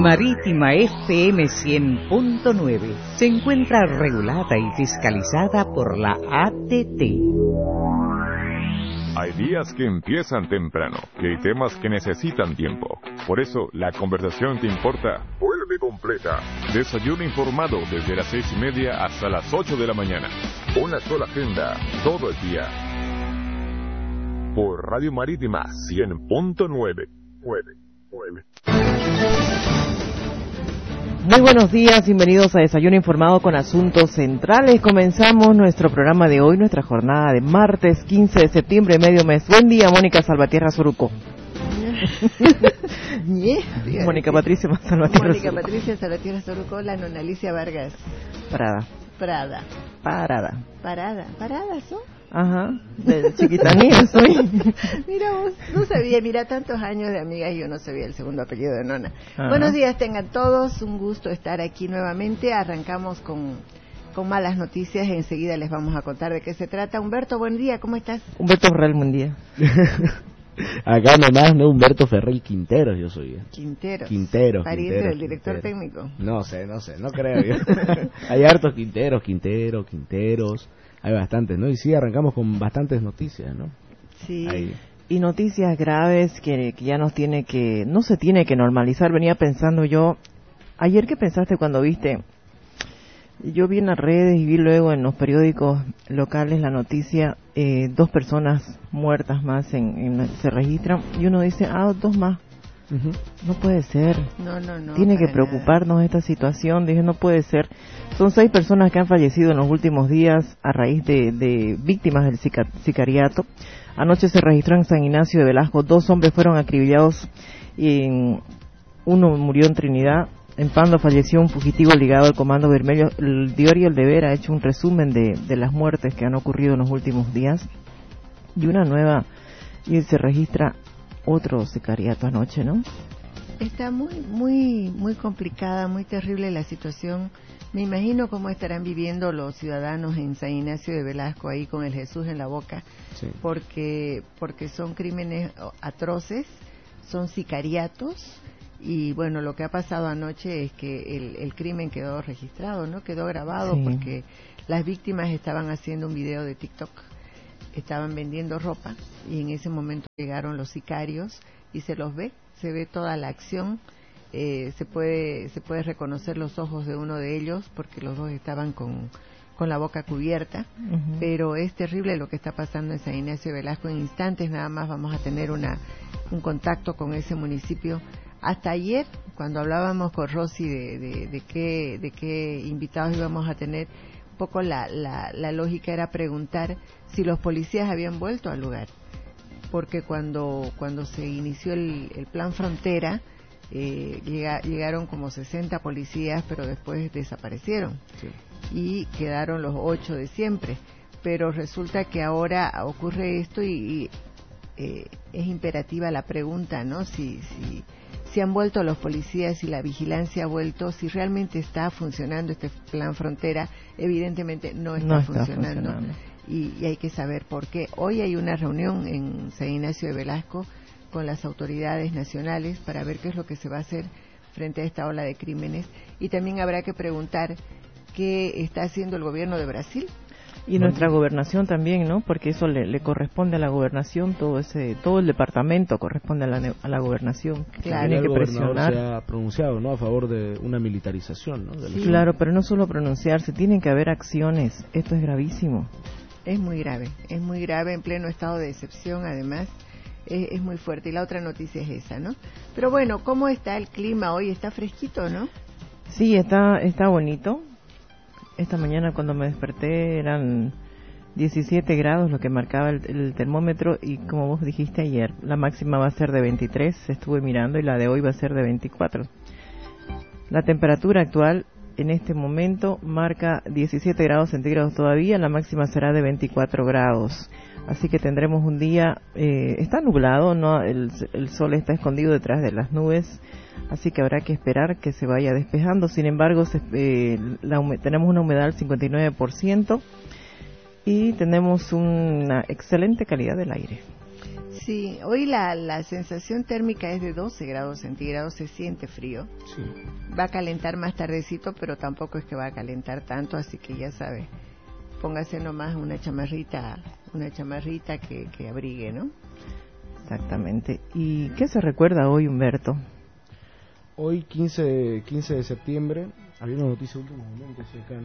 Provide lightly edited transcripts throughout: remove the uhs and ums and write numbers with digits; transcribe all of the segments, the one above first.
Marítima FM 100.9 se encuentra regulada y fiscalizada por la ATT. Hay días que empiezan temprano, que hay temas que necesitan tiempo. Por eso, la conversación que importa vuelve completa. Desayuno informado desde las 6:30 hasta las 8 de la mañana. Una sola agenda, todo el día. Por Radio Marítima 100.9. Muy buenos días, bienvenidos a Desayuno Informado con Asuntos Centrales. Comenzamos nuestro programa de hoy, nuestra jornada de martes 15 de septiembre, medio mes. Buen día, Mónica Salvatierra Soruco. Mónica Patricia Salvatierra Soruco, la nona Alicia Vargas. Parada, ¿son? Ajá, de chiquitanía soy. Mira vos, no sabía, tantos años de amiga y yo no sabía el segundo apellido de nona. Ajá. Buenos días, tengan todos, un gusto estar aquí nuevamente. Arrancamos con malas noticias, enseguida les vamos a contar de qué se trata. Humberto, buen día, ¿cómo estás? Humberto Ferrell, buen día. Acá nomás, no, Humberto Ferrell Quinteros yo soy. Quinteros. Pariente del director técnico. No sé, no creo yo. Hay hartos Quinteros. Hay bastantes, ¿no? Y sí, arrancamos con bastantes noticias, ¿no? Sí. Ahí. Y noticias graves que ya no se tiene que normalizar. Venía pensando yo, ayer, ¿qué pensaste cuando viste? Yo vi en las redes y vi luego en los periódicos locales la noticia, 2 personas muertas más se registran, y uno dice, 2 más. Uh-huh. No puede ser. No. Tiene que preocuparnos esta situación. Dije, no puede ser. Son 6 personas que han fallecido en los últimos días a raíz de víctimas del sicariato. Anoche se registró en San Ignacio de Velasco 2 hombres fueron acribillados y uno murió en Trinidad. En Pando falleció un fugitivo ligado al Comando Vermelho. El diario El Deber ha hecho un resumen de las muertes que han ocurrido en los últimos días. Y se registra otro sicariato anoche, ¿no? Está muy complicada, muy terrible la situación. Me imagino cómo estarán viviendo los ciudadanos en San Ignacio de Velasco ahí con el Jesús en la boca, sí. porque son crímenes atroces, son sicariatos. Y bueno, lo que ha pasado anoche es que el crimen quedó registrado, ¿no? Quedó grabado, sí. Porque las víctimas estaban haciendo un video de TikTok, estaban vendiendo ropa y en ese momento llegaron los sicarios y se ve toda la acción, se puede reconocer los ojos de uno de ellos porque los dos estaban con la boca cubierta, uh-huh. Pero es terrible lo que está pasando en San Ignacio de Velasco. En instantes nada más vamos a tener un contacto con ese municipio. Hasta ayer, cuando hablábamos con Rosy de qué invitados íbamos a tener, un poco la lógica era preguntar si los policías habían vuelto al lugar, porque cuando se inició el plan Frontera, llegaron como 60 policías, pero después desaparecieron, sí. Y quedaron los 8 de siempre, pero resulta que ahora ocurre esto y es imperativa la pregunta, ¿no? Si han vuelto los policías, si la vigilancia ha vuelto, si realmente está funcionando este plan Frontera. Evidentemente no está funcionando. Y hay que saber por qué. Hoy hay una reunión en San Ignacio de Velasco con las autoridades nacionales para ver qué es lo que se va a hacer frente a esta ola de crímenes, y también habrá que preguntar qué está haciendo el gobierno de Brasil. Y nuestra gobernación también, ¿no? Porque eso le corresponde a la gobernación, todo el departamento corresponde a la gobernación. Claro, tiene que presionar. Se ha pronunciado, ¿no? A favor de una militarización, ¿no? Sí. Claro, pero no solo pronunciarse, tienen que haber acciones. Esto es gravísimo. Es muy grave en pleno estado de excepción, además. Es muy fuerte. Y la otra noticia es esa, ¿no? Pero bueno, ¿cómo está el clima hoy? Está fresquito, ¿no? Sí, está bonito. Esta mañana cuando me desperté eran 17 grados lo que marcaba el termómetro, y como vos dijiste ayer, la máxima va a ser de 23, estuve mirando, y la de hoy va a ser de 24. La temperatura actual en este momento marca 17 grados centígrados todavía, la máxima será de 24 grados. Así que tendremos un día, está nublado, no, el sol está escondido detrás de las nubes, así que habrá que esperar que se vaya despejando. Sin embargo, tenemos una humedad del 59% y tenemos una excelente calidad del aire. Sí, hoy la sensación térmica es de 12 grados centígrados, se siente frío. Sí. Va a calentar más tardecito, pero tampoco es que va a calentar tanto, así que ya sabe, póngase nomás una chamarrita que abrigue, ¿no? Exactamente. ¿Y qué se recuerda hoy, Humberto? Hoy, 15 de septiembre, había una noticia de último momento acá,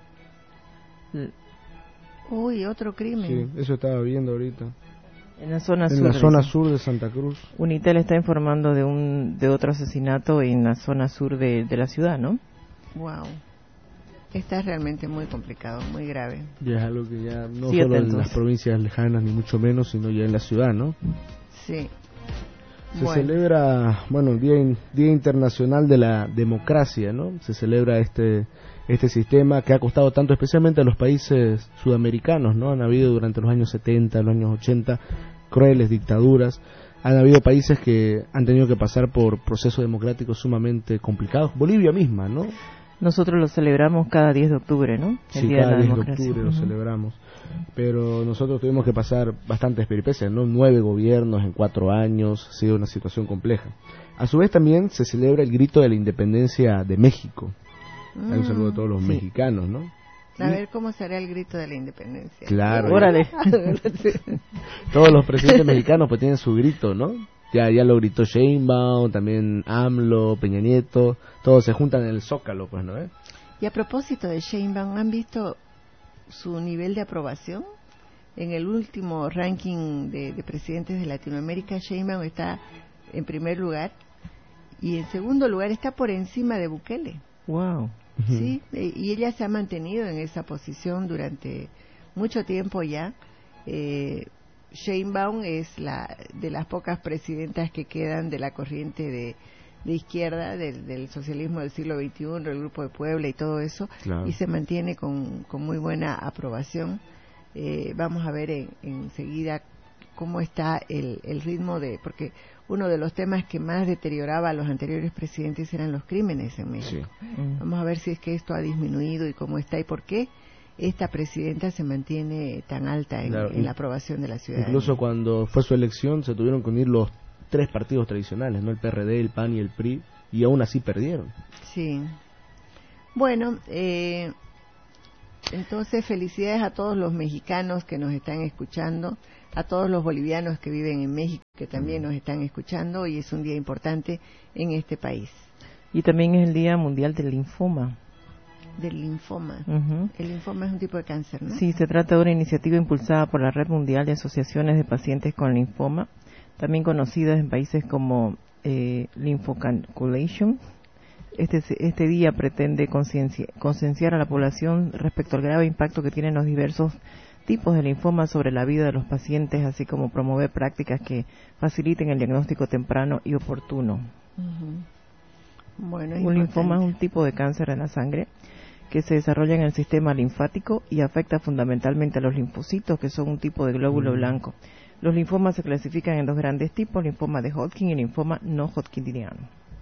¿no? Uy, otro crimen. Sí, eso estaba viendo ahorita. En la zona En sur. la zona sur de Santa Cruz. Unitel está informando de otro asesinato en la zona sur de la ciudad, ¿no? Wow. Está realmente muy complicado, muy grave. Y es algo que ya no Sí, solo atentos. en las provincias lejanas, ni mucho menos, sino ya en la ciudad, ¿no? Sí. Se celebra, bueno, el Día Internacional de la Democracia, ¿no? Se celebra este sistema que ha costado tanto, especialmente a los países sudamericanos, ¿no? Han habido durante los años 70, los años 80, crueles dictaduras. Han habido países que han tenido que pasar por procesos democráticos sumamente complicados. Bolivia misma, ¿no? Nosotros lo celebramos cada 10 de octubre, ¿no? El Sí, Día de cada la 10 de Democracia. octubre lo celebramos. Pero nosotros tuvimos que pasar bastantes peripecias, ¿no? 9 gobiernos en 4 años, ha sido una situación compleja. A su vez también se celebra el grito de la independencia de México. Hay un saludo a todos los mexicanos, ¿no? A ver cómo será el grito de la independencia. Claro. Órale. Todos los presidentes mexicanos pues tienen su grito, ¿no? Ya lo gritó Sheinbaum, también AMLO, Peña Nieto, todos se juntan en el Zócalo, pues, ¿no? Y a propósito de Sheinbaum, ¿han visto su nivel de aprobación? En el último ranking de presidentes de Latinoamérica, Sheinbaum está en primer lugar y en segundo lugar está por encima de Bukele. Wow. Sí, y ella se ha mantenido en esa posición durante mucho tiempo ya. Sheinbaum es de las pocas presidentas que quedan de la corriente de izquierda, del socialismo del siglo XXI, el Grupo de Puebla y todo eso, claro. Y se mantiene con muy buena aprobación. Vamos a ver enseguida cómo está el ritmo porque uno de los temas que más deterioraba a los anteriores presidentes eran los crímenes en México. Sí. Vamos a ver si es que esto ha disminuido y cómo está y por qué esta presidenta se mantiene tan alta en la aprobación de la ciudadanía. Incluso cuando fue su elección se tuvieron que unir los 3 partidos tradicionales, ¿no? El PRD, el PAN y el PRI, y aún así perdieron. Sí. Bueno, entonces felicidades a todos los mexicanos que nos están escuchando, a todos los bolivianos que viven en México que también nos están escuchando. Hoy es un día importante en este país. Y también es el Día Mundial del Linfoma. Del linfoma. El linfoma es un tipo de cáncer, ¿no? Sí, se trata de una iniciativa impulsada por la Red Mundial de Asociaciones de Pacientes con Linfoma, también conocidas en países como Lymphocanculation. Este día pretende concienciar a la población respecto al grave impacto que tienen los diversos tipos de linfoma sobre la vida de los pacientes, así como promover prácticas que faciliten el diagnóstico temprano y oportuno. Bueno, un linfoma es un tipo de cáncer en la sangre que se desarrolla en el sistema linfático y afecta fundamentalmente a los linfocitos, que son un tipo de glóbulo blanco. Los linfomas se clasifican en 2 grandes tipos, linfoma de Hodgkin y linfoma no hodgkiniano.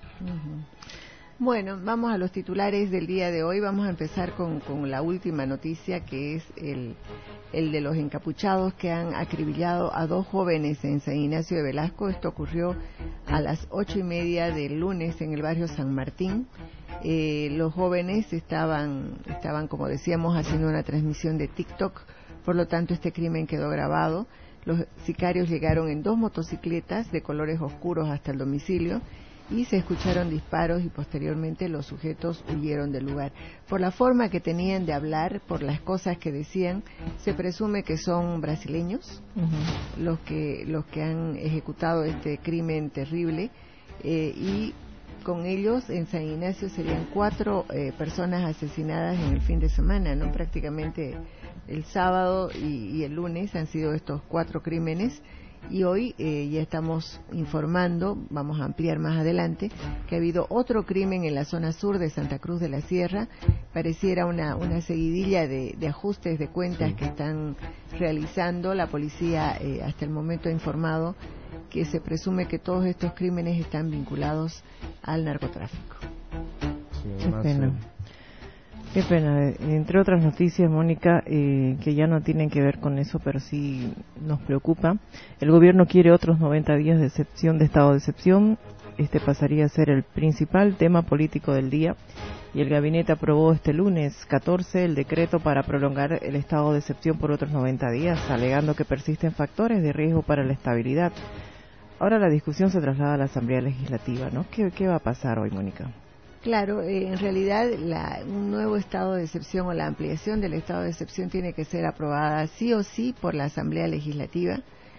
Bueno, vamos a los titulares del día de hoy. Vamos a empezar con la última noticia, que es el de los encapuchados que han acribillado a 2 jóvenes en San Ignacio de Velasco. Esto ocurrió a las 8:30 del lunes en el barrio San Martín. Los jóvenes estaban, como decíamos, haciendo una transmisión de TikTok, por lo tanto este crimen quedó grabado. Los sicarios llegaron en 2 motocicletas de colores oscuros hasta el domicilio y se escucharon disparos y posteriormente los sujetos huyeron del lugar. Por la forma que tenían de hablar, por las cosas que decían, se presume que son brasileños los que han ejecutado este crimen terrible, y con ellos en San Ignacio serían 4 personas asesinadas en el fin de semana, ¿no? Prácticamente el sábado y el lunes han sido estos 4 crímenes. Y hoy ya estamos informando, vamos a ampliar más adelante, que ha habido otro crimen en la zona sur de Santa Cruz de la Sierra. Pareciera una seguidilla de ajustes de cuentas que están realizando. La policía hasta el momento ha informado que se presume que todos estos crímenes están vinculados al narcotráfico. Sí, además, Qué pena. Entre otras noticias, Mónica, que ya no tienen que ver con eso, pero sí nos preocupa. El gobierno quiere otros 90 días de excepción, de estado de excepción. Este pasaría a ser el principal tema político del día. Y el gabinete aprobó este lunes 14 el decreto para prolongar el estado de excepción por otros 90 días, alegando que persisten factores de riesgo para la estabilidad. Ahora la discusión se traslada a la Asamblea Legislativa, ¿no? ¿Qué va a pasar hoy, Mónica? Claro, en realidad un nuevo estado de excepción o la ampliación del estado de excepción tiene que ser aprobada sí o sí por la Asamblea Legislativa,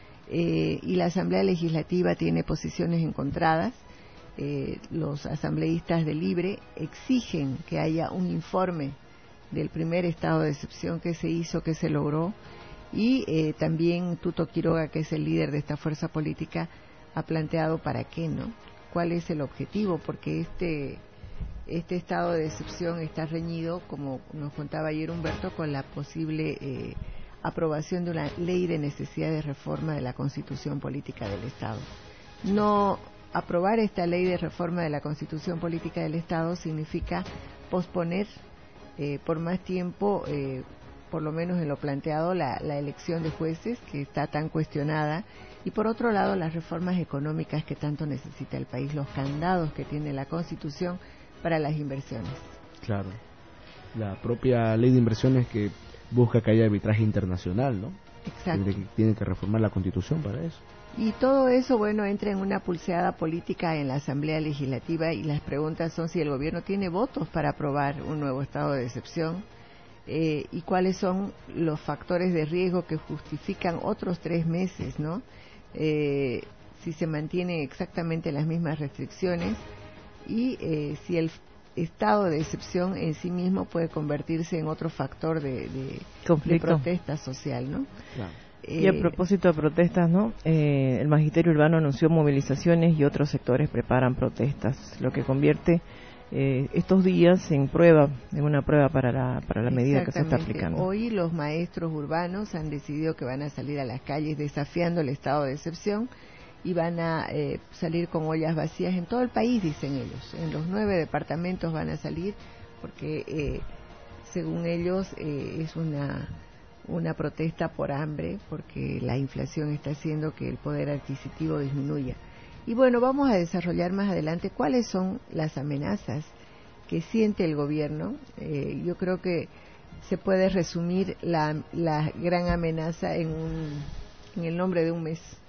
y la Asamblea Legislativa tiene posiciones encontradas. Los asambleístas de Libre exigen que haya un informe del primer estado de excepción que se hizo, que se logró, y también Tuto Quiroga, que es el líder de esta fuerza política, ha planteado para qué, ¿no? ¿Cuál es el objetivo? Porque este estado de excepción está reñido, como nos contaba ayer Humberto, con la posible aprobación de una ley de necesidad de reforma de la Constitución Política del Estado. No aprobar esta ley de reforma de la Constitución Política del Estado significa posponer por más tiempo, por lo menos en lo planteado, la elección de jueces, que está tan cuestionada, y por otro lado las reformas económicas que tanto necesita el país, los candados que tiene la Constitución para las inversiones. Claro, la propia ley de inversiones que busca que haya arbitraje internacional, ¿no? Exacto. Tiene que reformar la Constitución para eso. Y todo eso, bueno, entra en una pulseada política en la Asamblea Legislativa, y las preguntas son si el gobierno tiene votos para aprobar un nuevo estado de excepción, y cuáles son los factores de riesgo que justifican otros 3 meses, ¿no? Si se mantienen exactamente las mismas restricciones, y si el estado de excepción en sí mismo puede convertirse en otro factor de protesta social, ¿no? Claro. Y a propósito de protestas, ¿no? El Magisterio Urbano anunció movilizaciones y otros sectores preparan protestas, lo que convierte estos días en una prueba para la medida que se está aplicando. Hoy los maestros urbanos han decidido que van a salir a las calles desafiando el estado de excepción, y van a salir con ollas vacías en todo el país, dicen ellos. En los 9 departamentos van a salir, porque según ellos es una protesta por hambre, porque la inflación está haciendo que el poder adquisitivo disminuya. Y bueno, vamos a desarrollar más adelante cuáles son las amenazas que siente el gobierno. Yo creo que se puede resumir la gran amenaza en el nombre de un mes.